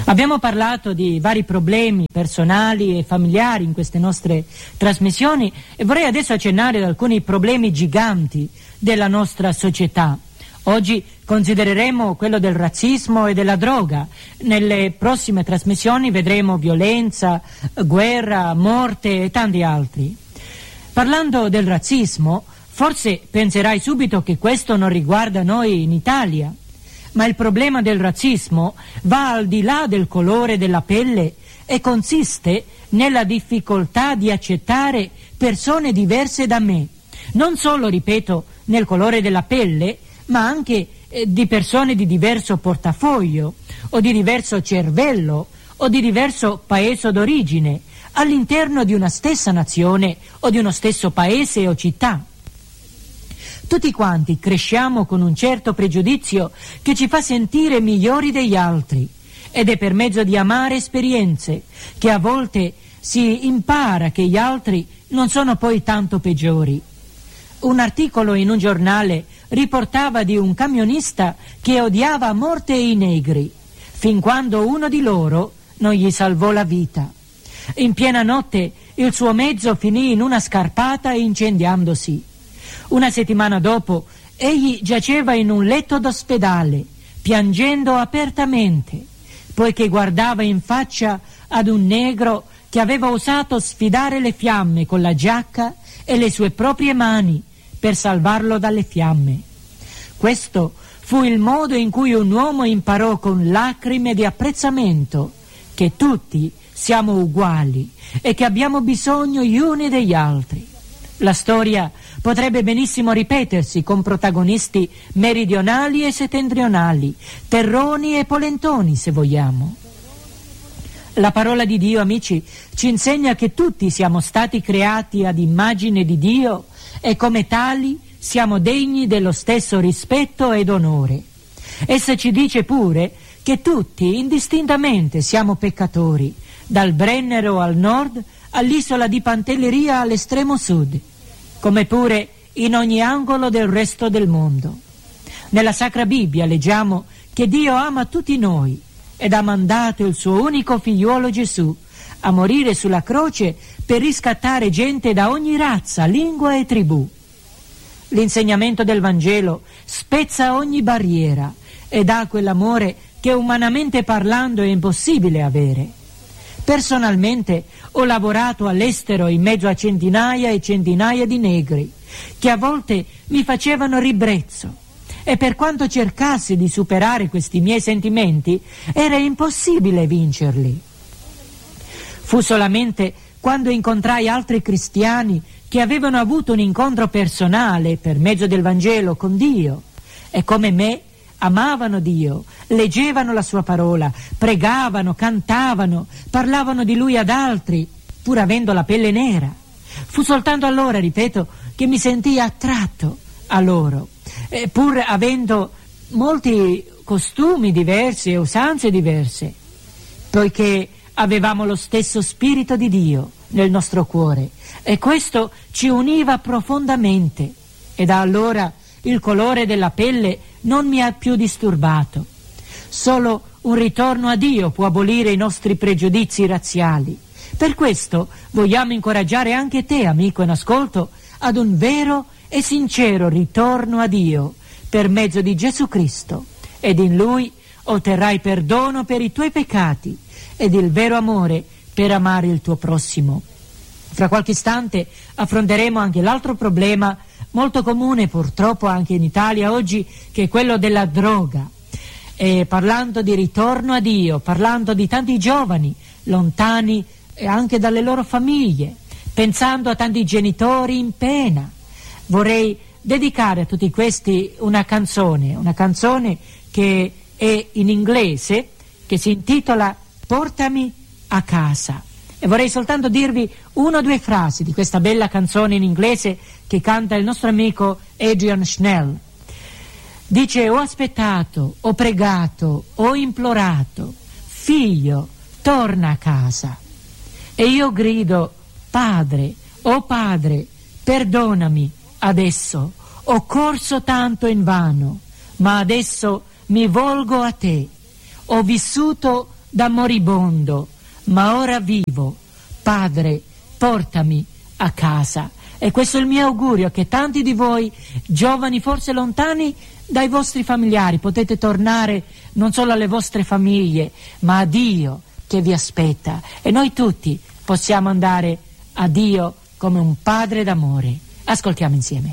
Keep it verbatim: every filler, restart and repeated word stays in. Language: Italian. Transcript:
Abbiamo parlato di vari problemi personali e familiari in queste nostre trasmissioni e vorrei adesso accennare ad alcuni problemi giganti della nostra società. Oggi considereremo quello del razzismo e della droga. Nelle prossime trasmissioni vedremo violenza, guerra, morte e tanti altri. Parlando del razzismo, forse penserai subito che questo non riguarda noi in Italia. Ma il problema del razzismo va al di là del colore della pelle e consiste nella difficoltà di accettare persone diverse da me. Non solo, ripeto, nel colore della pelle, ma anche eh, di persone di diverso portafoglio, o di diverso cervello, o di diverso paese d'origine, all'interno di una stessa nazione o di uno stesso paese o città. Tutti quanti cresciamo con un certo pregiudizio che ci fa sentire migliori degli altri, ed è per mezzo di amare esperienze che a volte si impara che gli altri non sono poi tanto peggiori. Un articolo in un giornale riportava di un camionista che odiava a morte i negri, fin quando uno di loro non gli salvò la vita. In piena notte il suo mezzo finì in una scarpata incendiandosi. Una settimana dopo egli giaceva in un letto d'ospedale, piangendo apertamente, poiché guardava in faccia ad un negro che aveva osato sfidare le fiamme con la giacca e le sue proprie mani per salvarlo dalle fiamme. Questo fu il modo in cui un uomo imparò con lacrime di apprezzamento che tutti siamo uguali e che abbiamo bisogno gli uni degli altri. La storia potrebbe benissimo ripetersi con protagonisti meridionali e settentrionali, terroni e polentoni, se vogliamo. La parola di Dio, amici, ci insegna che tutti siamo stati creati ad immagine di Dio e come tali siamo degni dello stesso rispetto ed onore. Essa ci dice pure che tutti indistintamente siamo peccatori, dal Brennero al nord all'isola di Pantelleria all'estremo sud, come pure in ogni angolo del resto del mondo. Nella Sacra Bibbia leggiamo che Dio ama tutti noi ed ha mandato il suo unico figliuolo Gesù a morire sulla croce per riscattare gente da ogni razza, lingua e tribù. L'insegnamento del Vangelo spezza ogni barriera e dà quell'amore che umanamente parlando è impossibile avere. Personalmente ho lavorato all'estero in mezzo a centinaia e centinaia di negri che a volte mi facevano ribrezzo e per quanto cercassi di superare questi miei sentimenti era impossibile vincerli. Fu solamente quando incontrai altri cristiani che avevano avuto un incontro personale per mezzo del Vangelo con Dio e come me amavano Dio, leggevano la sua parola, pregavano, cantavano, parlavano di Lui ad altri, pur avendo la pelle nera. Fu soltanto allora, ripeto, che mi sentii attratto a loro, eh, pur avendo molti costumi diversi e usanze diverse, poiché avevamo lo stesso Spirito di Dio nel nostro cuore e questo ci univa profondamente e da allora il colore della pelle non mi ha più disturbato. Solo un ritorno a Dio può abolire i nostri pregiudizi razziali. Per questo vogliamo incoraggiare anche te, amico in ascolto, ad un vero e sincero ritorno a Dio per mezzo di Gesù Cristo, ed in Lui otterrai perdono per i tuoi peccati ed il vero amore per amare il tuo prossimo. Fra qualche istante affronteremo anche l'altro problema molto comune purtroppo anche in Italia oggi, che è quello della droga. E parlando di ritorno a Dio, parlando di tanti giovani lontani anche dalle loro famiglie, pensando a tanti genitori in pena, vorrei dedicare a tutti questi una canzone, una canzone che è in inglese, che si intitola Portami a casa. E vorrei soltanto dirvi una o due frasi di questa bella canzone in inglese che canta il nostro amico Adrian Schnell. Dice: ho aspettato, ho pregato, ho implorato, figlio, torna a casa. E io grido: Padre, oh Padre, perdonami adesso, ho corso tanto invano, ma adesso mi volgo a te. Ho vissuto da moribondo, ma ora vivo. Padre, portami a casa. E questo è il mio augurio, che tanti di voi, giovani forse lontani dai vostri familiari, potete tornare non solo alle vostre famiglie, ma a Dio che vi aspetta. E noi tutti possiamo andare a Dio come un Padre d'amore. Ascoltiamo insieme.